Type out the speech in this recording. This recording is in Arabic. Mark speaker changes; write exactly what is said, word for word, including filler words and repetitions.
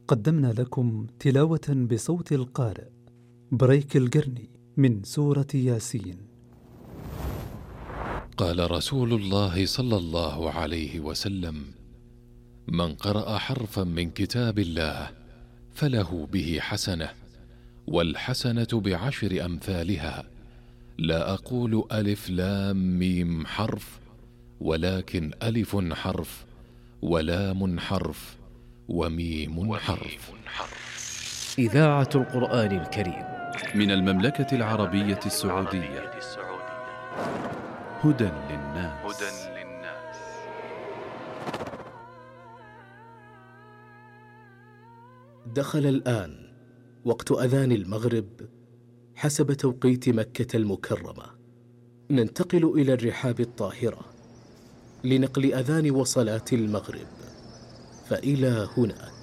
Speaker 1: قدمنا لكم تلاوة بصوت القارئ بريك القرني من سورة ياسين.
Speaker 2: قال رسول الله صلى الله عليه وسلم: من قرأ حرفا من كتاب الله فله به حسنة، والحسنة بعشر أمثالها، لا أقول ألف لام ميم حرف، ولكن ألف حرف ولام حرف وميم حرف.
Speaker 3: إذاعة القرآن الكريم
Speaker 4: من المملكة العربية السعودية. هدى للناس.
Speaker 3: دخل الآن وقت أذان المغرب حسب توقيت مكة المكرمة. ننتقل إلى الرحاب الطاهرة لنقل أذان وصلاة المغرب، فإلى هناك.